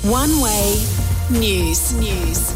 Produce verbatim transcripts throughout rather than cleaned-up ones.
One Way News. News.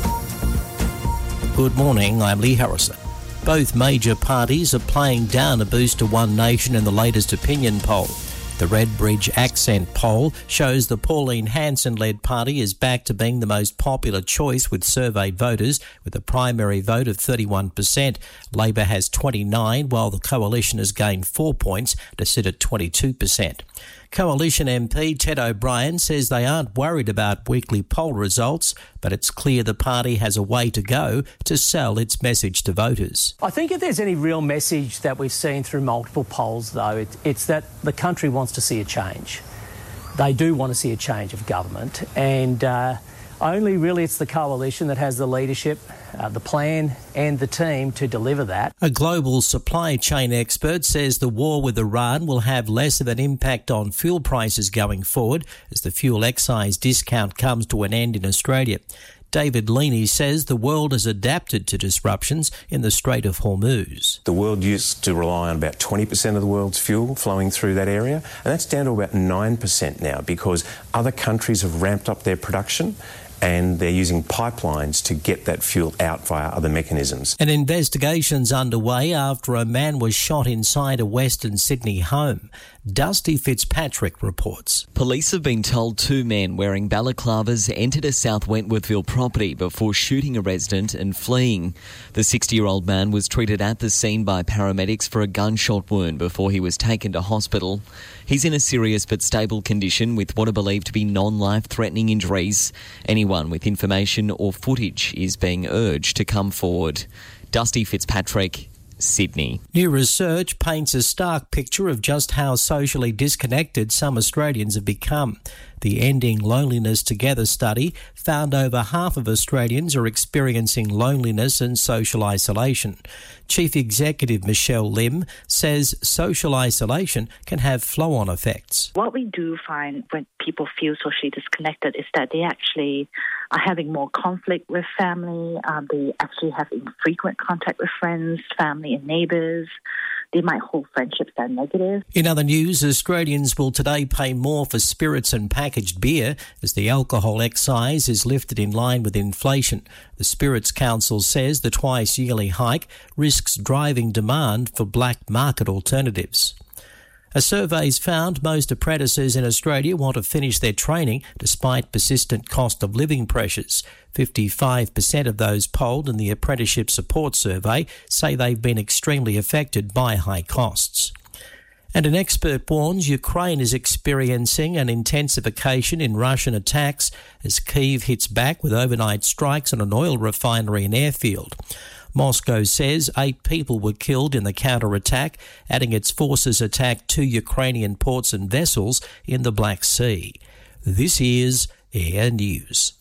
Good morning, I'm Lee Harrison. Both major parties are playing down a boost to One Nation in the latest opinion poll. The Redbridge Accent poll shows the Pauline Hanson-led party is back to being the most popular choice with surveyed voters, with a primary vote of thirty-one percent. Labor has twenty-nine, while the Coalition has gained four points to sit at twenty-two percent. Coalition M P Ted O'Brien says they aren't worried about weekly poll results, but it's clear the party has a way to go to sell its message to voters. I think if there's any real message that we've seen through multiple polls, though, it, it's that the country wants to see a change. They do want to see a change of government, and uh, only really it's the Coalition that has the leadership, uh, the plan and the team to deliver that. A global supply chain expert says the war with Iran will have less of an impact on fuel prices going forward as the fuel excise discount comes to an end in Australia. David Leaney says the world has adapted to disruptions in the Strait of Hormuz. The world used to rely on about twenty percent of the world's fuel flowing through that area, and that's down to about nine percent now because other countries have ramped up their production and they're using pipelines to get that fuel out via other mechanisms. An investigation's underway after a man was shot inside a Western Sydney home. Dusty Fitzpatrick reports. Police have been told two men wearing balaclavas entered a South Wentworthville property before shooting a resident and fleeing. The sixty-year-old man was treated at the scene by paramedics for a gunshot wound before he was taken to hospital. He's in a serious but stable condition with what are believed to be non-life-threatening injuries. Anyone with information or footage is being urged to come forward. Dusty Fitzpatrick, Sydney. New research paints a stark picture of just how socially disconnected some Australians have become. The Ending Loneliness Together study found over half of Australians are experiencing loneliness and social isolation. Chief Executive Michelle Lim says social isolation can have flow-on effects. What we do find when people feel socially disconnected is that they actually are having more conflict with family. Um, they actually have infrequent contact with friends, family and neighbours. They might hold friendships that are negative. In other news, Australians will today pay more for spirits and packaged beer as the alcohol excise is lifted in line with inflation. The Spirits Council says the twice-yearly hike risks driving demand for black market alternatives. A survey's found most apprentices in Australia want to finish their training despite persistent cost of living pressures. fifty-five percent of those polled in the Apprenticeship Support Survey say they've been extremely affected by high costs. And an expert warns Ukraine is experiencing an intensification in Russian attacks as Kyiv hits back with overnight strikes on an oil refinery and airfield. Moscow says eight people were killed in the counter-attack, adding its forces attacked two Ukrainian ports and vessels in the Black Sea. This is Air News.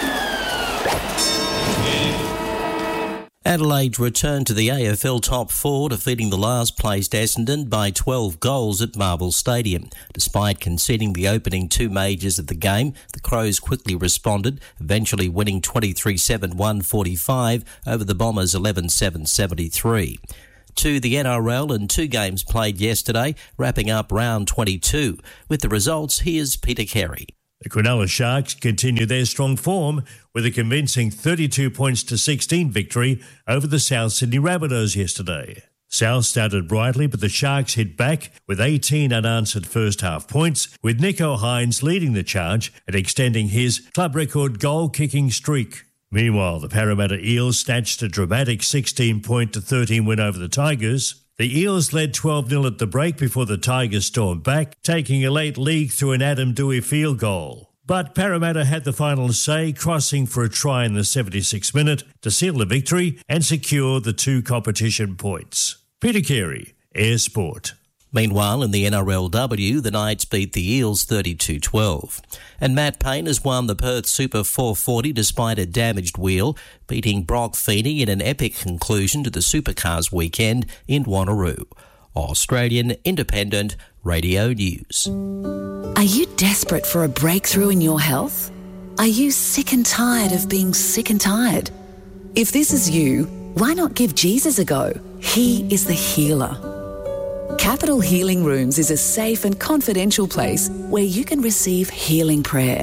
Adelaide returned to the A F L top four, defeating the last-placed Essendon by twelve goals at Marvel Stadium. Despite conceding the opening two majors of the game, the Crows quickly responded, eventually winning twenty-three seven one forty-five over the Bombers eleven seven seventy-three. To the N R L and two games played yesterday, wrapping up round twenty-two. With the results, here's Peter Carey. The Cronulla Sharks continue their strong form with a convincing thirty-two points to sixteen victory over the South Sydney Rabbitohs yesterday. South started brightly, but the Sharks hit back with eighteen unanswered first-half points, with Nico Hines leading the charge and extending his club record goal-kicking streak. Meanwhile, the Parramatta Eels snatched a dramatic sixteen-point to thirteen win over the Tigers. The Eels led twelve nil at the break before the Tigers stormed back, taking a late lead through an Adam Doueihi field goal. But Parramatta had the final say, crossing for a try in the seventy-sixth minute to seal the victory and secure the two competition points. Peter Carey, Air Sport. Meanwhile, in the N R L W, the Knights beat the Eels thirty-two twelve. And Matt Payne has won the Perth Super four forty despite a damaged wheel, beating Brock Feeney in an epic conclusion to the Supercars weekend in Wanneroo. Australian Independent Radio News. Are you desperate for a breakthrough in your health? Are you sick and tired of being sick and tired? If this is you, why not give Jesus a go? He is the healer. Capital Healing Rooms is a safe and confidential place where you can receive healing prayer,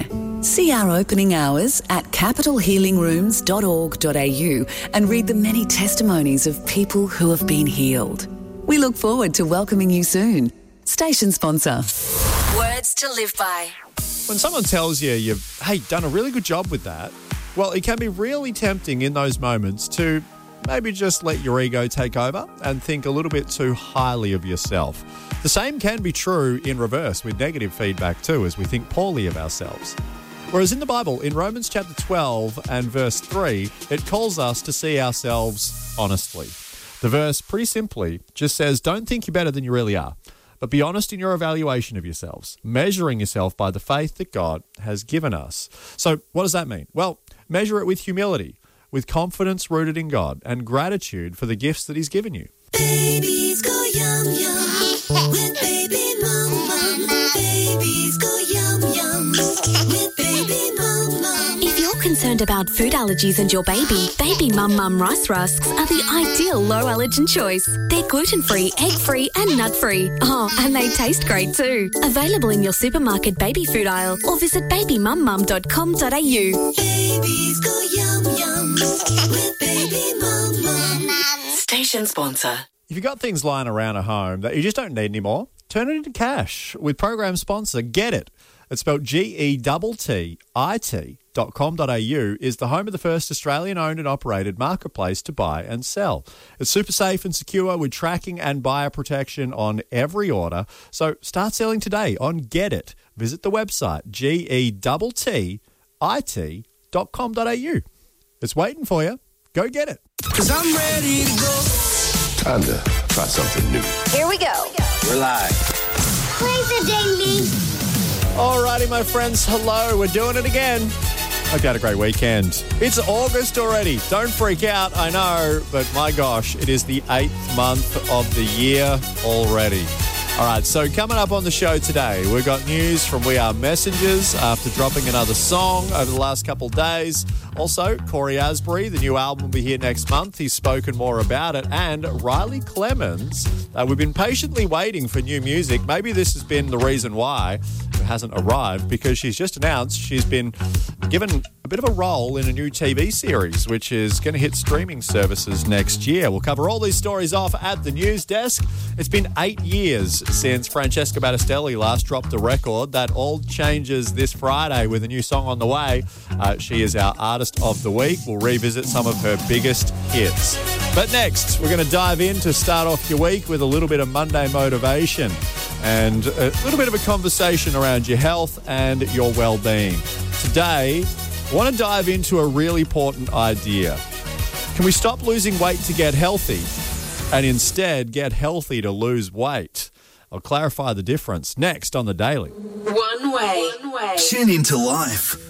See our opening hours at capital healing rooms dot org dot a u and read the many testimonies of people who have been healed. We look forward to welcoming you soon. Station sponsor. Words to live by. When someone tells you you've, hey, done a really good job with that, well, it can be really tempting in those moments to maybe just let your ego take over and think a little bit too highly of yourself. The same can be true in reverse with negative feedback too, as we think poorly of ourselves. Whereas in the Bible, in Romans chapter twelve and verse three, it calls us to see ourselves honestly. The verse, pretty simply, just says, don't think you're better than you really are, but be honest in your evaluation of yourselves, measuring yourself by the faith that God has given us. So what does that mean? Well, measure it with humility, with confidence rooted in God, and gratitude for the gifts that He's given you. Babies go yum yum with baby mum mum. Babies go yum yum with baby mum mum. If you're concerned about food allergies and your baby, Baby Mum Mum Rice Rusks are the ideal low allergen choice. They're gluten-free, egg-free and nut-free. Oh, and they taste great too. Available in your supermarket baby food aisle or visit baby mum mum dot com dot a u. Babies go yum yum with Baby Mum Mum. Station sponsor. If you've got things lying around at home that you just don't need anymore, turn it into cash with program sponsor Get It. It's spelled G E T T I T dot com dot a u is the home of the first Australian-owned and operated marketplace to buy and sell. It's super safe and secure with tracking and buyer protection on every order. So start selling today on Get It. Visit the website G E T T I T dot com dot a u. It's waiting for you. Go get it. Cause I'm ready to go. Time to try something new. Here we go. We're live. Play the ding ding. Alrighty, my friends. Hello. We're doing it again. Hope you had a great weekend. It's August already. Don't freak out, I know, but my gosh, it is the eighth month of the year already. All right, so coming up on the show today, we've got news from We Are Messengers after dropping another song over the last couple of days. Also, Corey Asbury, the new album will be here next month. He's spoken more about it. And Riley Clemens, uh, we've been patiently waiting for new music. Maybe this has been the reason why it hasn't arrived, because she's just announced she's been given a bit of a role in a new T V series, which is going to hit streaming services next year. We'll cover all these stories off at the news desk. It's been eight years since Francesca Battistelli last dropped a record. That all changes this Friday with a new song on the way. Uh, she is our Artist of the Week. We'll revisit some of her biggest hits. But next, we're going to dive in to start off your week with a little bit of Monday motivation and a little bit of a conversation around your health and your well-being. Today, I want to dive into a really important idea. Can we stop losing weight to get healthy and instead get healthy to lose weight? I'll clarify the difference next on The Daily. One way. One way. Tune into life.